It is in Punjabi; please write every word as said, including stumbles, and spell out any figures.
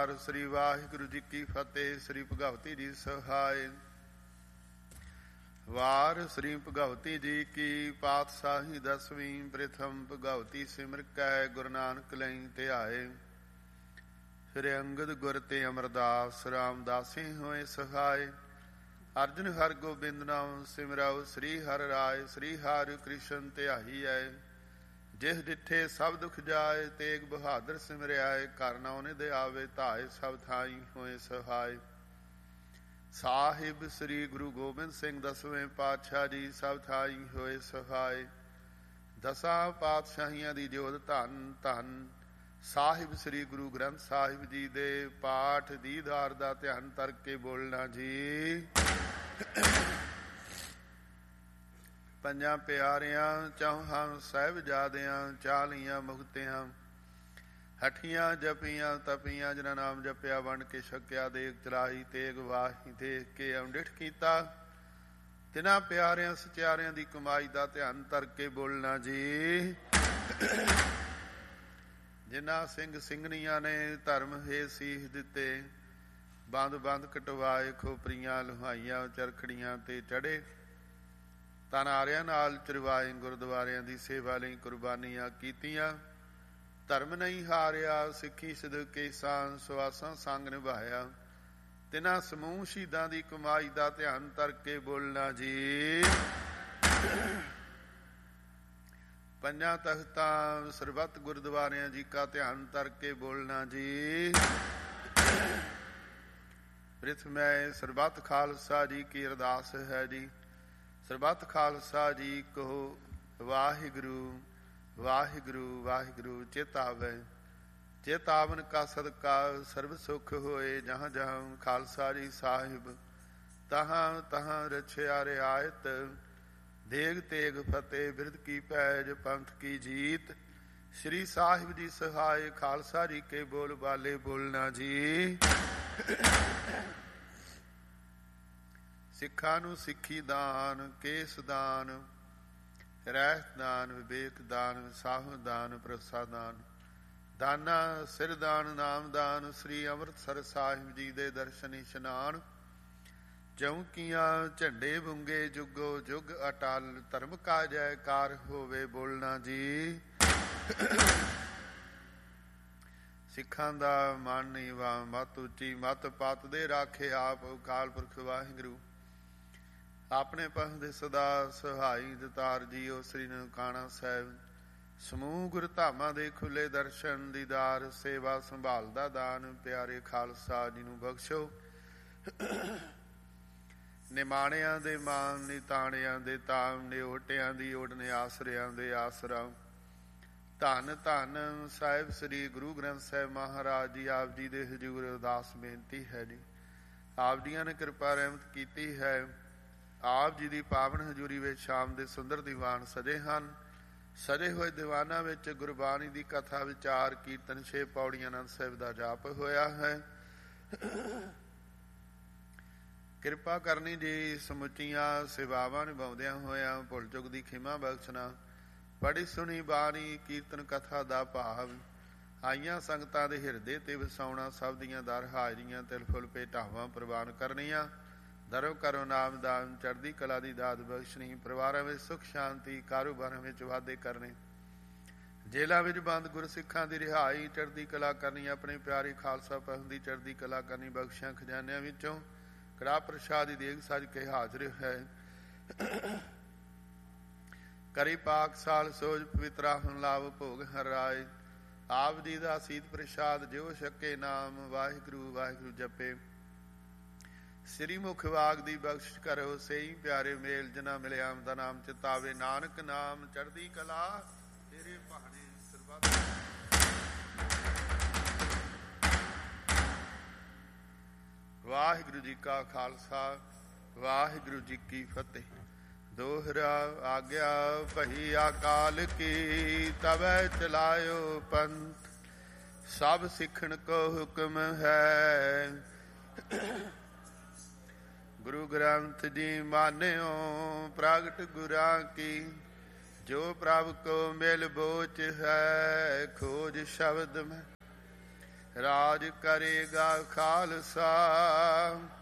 ਸ੍ਰੀ ਵਾਹਿਗੁਰੂ ਜੀ ਕੀ ਫਤਿਹ। ਸ੍ਰੀ ਭਗਵਤੀ ਜੀ ਸਹਾਇ। ਵਾਰ ਸ੍ਰੀ ਭਗਵਤੀ ਜੀ ਕੀ ਪਾਤਸ਼ਾਹੀ ਦਸਵੀਂ। ਪ੍ਰਥਮ ਭਗਵਤੀ ਸਿਮਰ ਕੈ ਗੁਰੂ ਨਾਨਕ ਲਈ ਧਿਆਏ। ਸ੍ਰੀ ਅੰਗਦ ਗੁਰ ਤੇ ਅਮਰਦਾਸ ਰਾਮਦਾਸੀ ਹੋਏ ਸਹਾਇ। ਅਰਜਨ ਹਰਿ ਗੋਬਿੰਦ ਨਾਮ ਸਿਮਰਾਉ। ਸ੍ਰੀ ਹਰਿ ਰਾਏ ਸ੍ਰੀ ਹਰਿ ਕ੍ਰਿਸ਼ਨ ਧਿਆਈਐ। ਜਿਸ ਡਿਠੇ ਸਭ ਦੁਖ ਜਾਏ। ਤੇਗ ਬਹਾਦਰ ਸਿਮਰਿਆਏ। ਘਰ ਨਾਉ ਨਿਧ ਆਵੇ ਧਾਏ। ਸਭ ਥਾਈ ਹੋਏ ਸਹਾਇ। ਸਾਹਿਬ ਸ੍ਰੀ ਗੁਰੂ ਗੋਬਿੰਦ ਸਿੰਘ ਦਸਵੇਂ ਪਾਤਸ਼ਾਹ ਜੀ ਸਭ ਥਾਈ ਹੋਏ ਸਹਾਇ। ਦਸਾਂ ਪਾਤਸ਼ਾਹੀਆਂ ਦੀ ਜੋਤ ਧੰਨ ਧੰਨ ਸਾਹਿਬ ਸ੍ਰੀ ਗੁਰੂ ਗ੍ਰੰਥ ਸਾਹਿਬ ਜੀ ਦੇ ਪਾਠ ਦੀਦਾਰ ਦਾ ਧਿਆਨ ਧਰ ਕੇ ਬੋਲਣਾ ਜੀ। ਪੰਜਾਂ ਪਿਆਰਿਆਂ ਚੌਹਾਂ ਸਾਹਿਬਜ਼ਾਦਿਆਂ ਚਾਲੀਆਂ ਮੁਕਤਿਆਂ ਹਠੀਆਂ ਜਪੀਆਂ ਤਪੀਆਂ ਜਿਨ੍ਹਾਂ ਨਾਮ ਜਪਿਆ ਵੰਡ ਕੇ ਛਕਿਆ ਦੇਗ ਚਲਾਈ ਤੇਗ ਵਾਹੀ ਦੇਖ ਕੇ ਅੰਡਿਠ ਕੀਤਾ। ਤਿਨਾਂ ਪਿਆਰਿਆਂ ਸਚਿਆਰਿਆਂ ਦੀ ਕਮਾਈ ਦਾ ਧਿਆਨ ਧਰ ਕੇ ਬੋਲਣਾ ਜੀ। ਜਿਨ੍ਹਾਂ ਸਿੰਘ ਸਿੰਘਣੀਆਂ ਨੇ ਧਰਮ ਹੇ ਸੀਸ ਦਿੱਤੇ। ਬੰਦ ਬੰਦ ਕਟਵਾਏ ਖੋਪਰੀਆਂ ਲੁਹਾਈਆਂ ਚਰਖੜੀਆਂ ਤੇ ਚੜੇ। ਤਾਨਾਰਿਆਂ ਨਾਲ ਚਰਵਾਏ ਗੁਰਦੁਆਰਿਆਂ ਦੀ ਸੇਵਾ ਲਈ ਕੁਰਬਾਨੀਆਂ ਕੀਤੀਆਂ। ਧਰਮ ਨਹੀਂ ਹਾਰਿਆ ਸਿੱਖੀ ਸਦਕੇ ਸਾਂ ਸੁਆਸਾਂ ਸੰਗ ਨਿਭਾਇਆ। ਤਿਨਾਂ ਸਮੂਹ ਸ਼ਹੀਦਾਂ ਦੀ ਕਮਾਈ ਦਾ ਧਿਆਨ ਧਰ ਕੇ ਬੋਲਣਾ ਜੀ। ਪੰਜਾਂ ਤਖਤਾਂ ਸਰਬੱਤ ਗੁਰਦੁਆਰਿਆਂ ਜੀ ਕਾ ਧਿਆਨ ਧਰ ਕੇ ਬੋਲਣਾ ਜੀ। ਪ੍ਰਿਥਮੈ ਸਰਬੱਤ ਖਾਲਸਾ ਜੀ ਕੀ ਅਰਦਾਸ ਹੈ ਜੀ। ਸਰਬੱਤ ਖਾਲਸਾ ਜੀ ਕਹੋ ਵਾਹਿਗੁਰੂ ਵਾਹਿਗੁਰੂ ਵਾਹਿਗੁਰੂ। ਚਿਤ ਆਵੈ ਚਿਤ ਆਵਨ ਕਾ ਸਦਕਾ ਸਰਬ ਸੁਖ ਹੋਏ। ਜਹਾਂ ਜਹਾਂ ਖਾਲਸਾ ਜੀ ਸਾਹਿਬ ਤਹਾਂ ਤਹਾਂ ਰਛਿਆ ਰਿਆਇਤ। ਦੇਗ ਤੇਗ ਫਤਿਹ ਬਿਰਧ ਕੀ ਪੈਜ ਪੰਥ ਕੀ ਜੀਤ। ਸ੍ਰੀ ਸਾਹਿਬ ਜੀ ਸਹਾਇ ਖਾਲਸਾ ਜੀ ਕੇ ਬੋਲ ਬਾਲੇ ਬੋਲਣਾ ਜੀ। ਸਿੱਖਾਂ ਨੂੰ ਸਿੱਖੀ ਦਾਨ ਕੇਸ ਦਾਨ ਰਹਿਤ ਦਾਨ ਵਿਵੇਕ ਦਾਨ ਵਿਸਾਹ ਦਾਨ ਭਰੋਸਾ ਦਾਨ ਦਾਨਾ ਸਿਰ ਦਾਨ ਨਾਮ ਦਾਨ। ਸ੍ਰੀ ਅੰਮ੍ਰਿਤਸਰ ਸਾਹਿਬ ਜੀ ਦੇ ਦਰਸ਼ਨ ਇਸ਼ਨਾਨ। ਚੌਂਕੀਆਂ ਝੰਡੇ ਬੁੰਗੇ ਜੁਗੋ ਜੁਗ ਅਟਲ। ਧਰਮ ਕਾ ਜੈਕਾਰ ਹੋਵੇ ਬੋਲਣਾ ਜੀ। ਸਿੱਖਾਂ ਦਾ ਮਨ ਨੀਵਾ ਮਤ ਉੱਚੀ ਮਤ ਪਤ ਦੇ ਰਾਖੇ ਆਪ ਅਕਾਲ ਪੁਰਖ ਵਾਹਿਗੁਰੂ। ਆਪਣੇ ਪੰਥ ਦੇ ਸਦਾ ਸਹਾਈ ਦਤਾਰ ਜੀਓ ਸ੍ਰੀ ਨਨਕਾਣਾ ਸਾਹਿਬ। ਸਮੂਹ ਗੁਰ ਧਾਮਾਂ ਦੇ ਖੁੱਲੇ ਦਰਸ਼ਨ ਦੀਦਾਰ ਸੇਵਾ ਸੰਭਾਲ ਦਾ ਦਾਨ। ਪਿਆਰੇ ਖਾਲਸਾ ਜੀ ਨੂੰ ਬਖਸ਼ੋ। ਨਿਮਾਣਿਆਂ ਦੇ ਮਾਨ ਨਿਤਾਣਿਆਂ ਦੇ ਤਾਮ ਨਿਓਟਿਆਂ ਦੀ ਓੜਨੇ ਆਸਰਿਆਂ ਦੇ ਆਸਰਾ। ਧੰਨ ਧੰਨ ਸਾਹਿਬ ਸ੍ਰੀ ਗੁਰੂ ਗ੍ਰੰਥ ਸਾਹਿਬ ਮਹਾਰਾਜ ਜੀ ਆਪ ਜੀ ਦੇ ਹਜ਼ੂਰ ਅਰਦਾਸ ਬੇਨਤੀ ਹੈ ਜੀ। ਆਪ ਜੀਆਂ ਨੇ ਕਿਰਪਾ ਰਹਿਮਤ ਕੀਤੀ ਹੈ। ਆਪ ਜੀ ਦੀ ਪਾਵਨ ਹਜ਼ੂਰੀ ਵਿੱਚ ਸ਼ਾਮ ਦੇ ਸੁੰਦਰ ਦੀਵਾਨ ਸਜੇ ਹਨ। ਸਜੇ ਹੋਏ ਦੀਵਾਨਾਂ ਵਿੱਚ ਗੁਰਬਾਣੀ ਦੀ ਕਥਾ ਵਿਚਾਰ ਕੀਰਤਨ ਛੇ ਪੌੜੀਆਂ ਆਨੰਦ ਸਾਹਿਬ ਦਾ ਜਾਪ ਹੋਇਆ ਹੈ। ਕਿਰਪਾ ਕਰਨੀ ਜੀ ਸਮੁੱਚੀਆਂ ਸੇਵਾਵਾਂ ਨਿਭਾਉਂਦਿਆਂ ਹੋਇਆਂ ਭੁੱਲ ਚੁੱਕ ਦੀ ਖਿਮਾ ਬਖਸ਼ਣਾ। ਪੜ੍ਹੀ ਸੁਣੀ ਬਾਣੀ ਕੀਰਤਨ ਕਥਾ ਦਾ ਭਾਵ ਆਈਆਂ ਸੰਗਤਾਂ ਦੇ ਹਿਰਦੇ ਤੇ ਵਸਾਉਣਾ। ਸਭ ਦੀਆਂ ਦਰ ਹਾਜ਼ਰੀਆਂ ਤਿਲ ਫੁੱਲ ਭੇਟਾਵਾਂ ਪ੍ਰਵਾਨ ਕਰਨੀਆਂ। ਦਰੋ ਕਰੋ ਨਾਮਦਾਨ ਚੜ੍ਹਦੀ ਕਲਾ ਦੀ ਦਾਤ ਬਖਸ਼ਣੀ। ਪਰਿਵਾਰਾਂ ਵਿੱਚ ਸੁਖ ਸ਼ਾਂਤੀ ਕਾਰੋਬਾਰਾਂ ਵਿੱਚ ਵਾਧੇ ਕਰਨੇ। ਜੇਲ੍ਹਾਂ ਵਿੱਚ ਬੰਦ ਗੁਰਸਿੱਖਾਂ ਦੀ ਰਿਹਾਈ ਚੜ੍ਹਦੀ ਕਲਾ ਕਰਨੀ। ਆਪਣੇ ਪਿਆਰੇ ਖਾਲਸਾ ਪੰਥ ਦੀ ਚੜ੍ਹਦੀ ਕਲਾ ਕਰਨੀ। ਬਖਸ਼ਿਆਂ ਖਜ਼ਾਨਿਆਂ ਵਿੱਚੋਂ ਕੜਾਹ ਪ੍ਰਸ਼ਾਦ ਦੀ ਦੇਗ ਸਜ ਕੇ ਹਾਜ਼ਰ ਹੈ। ਕਰੀ ਪਾਕ ਸਾਲ ਸੋਜ ਪਵਿੱਤਰਾ ਹੁਣ ਲਾਭ ਭੋਗ ਹਰ ਰਾਏ। ਆਪ ਜੀ ਦਾ ਸੀਤ ਪ੍ਰਸ਼ਾਦ ਜਿਉ ਛਕੇ ਨਾਮ ਵਾਹਿਗੁਰੂ ਵਾਹਿਗੁਰੂ ਜਪੇ। ਸ੍ਰੀ ਮੁਖ ਵਾਗ ਦੀ ਬਖਸ਼ ਕਰੋ ਸਹੀ ਪਿਆਰੇ ਮੇਲ ਜਿਨਾ ਮਿਲਿਆ ਆਮਦਾ ਨਾਮ ਚਿਤਾਵੇ। ਨਾਨਕ ਨਾਮ ਚੜ੍ਹਦੀ ਕਲਾ ਤੇਰੇ ਭਾਣੇ ਸਰਬੱਤ। ਵਾਹਿਗੁਰੂ ਜੀ ਕਾ ਖਾਲਸਾ ਵਾਹਿਗੁਰੂ ਜੀ ਕੀ ਫਤਿਹ। ਦੋਹਰਾ ਆਗਿਆ ਭਈ ਅਕਾਲ ਕੀ ਤਵੈ ਚਲਾਇਓ ਪੰਥ। ਸਭ ਸਿੱਖਣ ਕੋ ਹੁਕਮ ਹੈ। ਗੁਰੂ ਗ੍ਰੰਥ ਜੀ ਮਾਨਿਓ ਪ੍ਰਗਟ ਗੁਰਾਂ ਕੀ। ਜੋ ਪ੍ਰਭ ਕੋ ਮਿਲ ਬੋਚ ਹੈ ਖੋਜ ਸ਼ਬਦ ਮੈਂ। ਰਾਜ ਕਰੇਗਾ ਖਾਲਸਾ।